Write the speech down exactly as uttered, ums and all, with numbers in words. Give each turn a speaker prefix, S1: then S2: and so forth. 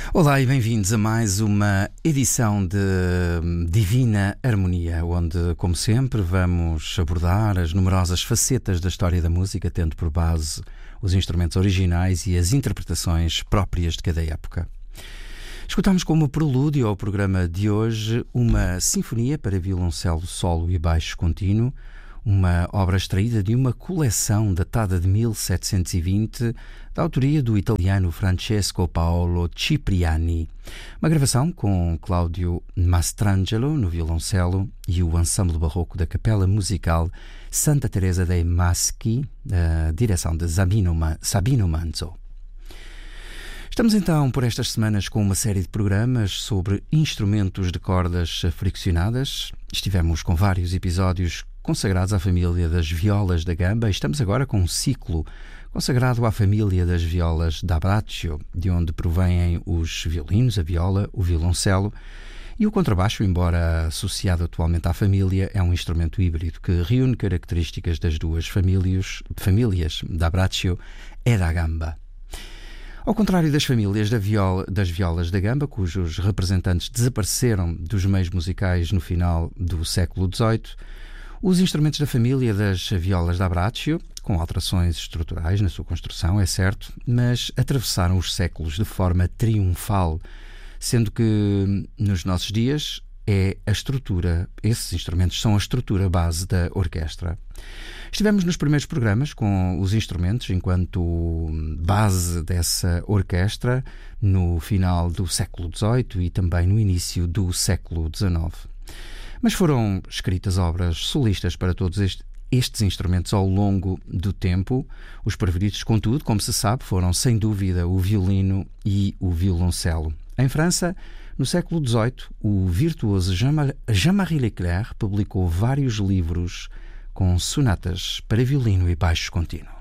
S1: Olá e bem-vindos a mais uma edição de Divina Harmonia, onde, como sempre, vamos abordar as numerosas facetas da história da música, tendo por base os instrumentos originais e as interpretações próprias de cada época. Escutamos como prelúdio ao programa de hoje uma sinfonia para violoncelo solo e baixo contínuo, uma obra extraída de uma coleção datada de mil setecentos e vinte, da autoria do italiano Francesco Paolo Cipriani. Uma gravação com Claudio Mastrangelo no violoncelo e o ensemble barroco da Capela Musical Santa Teresa dei Maschi, a direção de Sabino, Sabino Manzo. Estamos então por estas semanas com uma série de programas sobre instrumentos de cordas friccionadas. Estivemos com vários episódios consagrados à família das violas da gamba e estamos agora com um ciclo consagrado à família das violas da braccio, de onde provêm os violinos, a viola, o violoncelo e o contrabaixo, embora associado atualmente à família, é um instrumento híbrido que reúne características das duas famílias, famílias da braccio e da gamba. Ao contrário das famílias da viola, das violas da gamba, cujos representantes desapareceram dos meios musicais no final do século dezoito, os instrumentos da família das violas da braccio, com alterações estruturais na sua construção, é certo, mas atravessaram os séculos de forma triunfal, sendo que nos nossos dias é a estrutura, esses instrumentos são a estrutura base da orquestra. Estivemos nos primeiros programas com os instrumentos enquanto base dessa orquestra no final do século dezoito e também no início do século dezenove. Mas foram escritas obras solistas para todos estes instrumentos ao longo do tempo. Os preferidos, contudo, como se sabe, foram sem dúvida o violino e o violoncelo. Em França, no século dezoito, o virtuoso Jean-Marie Leclerc publicou vários livros com sonatas para violino e baixo contínuo.